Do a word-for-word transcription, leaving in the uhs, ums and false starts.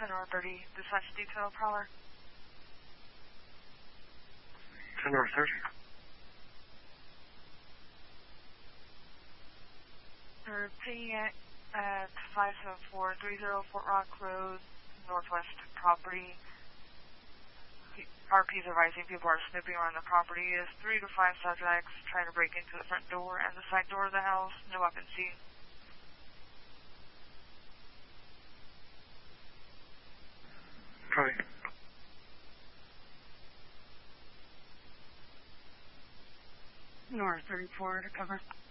ten North thirty, dispatch detail prowler. ten North thirty. They're paying it at five seven four three zero Fort Rock Road, Northwest property. R Ps advising people are snooping around the property. Is three to five subjects trying to break into the front door and the side door of the house. No weapon seen. Copy. North thirty-four to cover.